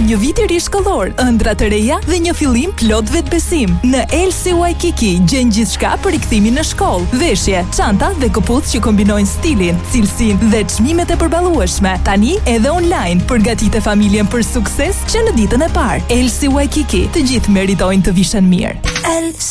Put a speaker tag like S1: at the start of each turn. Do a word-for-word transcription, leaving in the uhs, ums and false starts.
S1: Një vit i ri shkollor, ëndra të reja dhe një fillim plot vetbesim. Në Elsi Waikiki gjen gjithçka për rikthimin në shkollë. Veshje, çanta dhe këpucë që kombinojnë stilin, cilësinë dhe çmimet e përballueshme. Tani edhe online, përgatite familjen për sukses që në ditën e parë. Elsi Waikiki, të gjithë meritojnë të vishën mirë.
S2: Elsi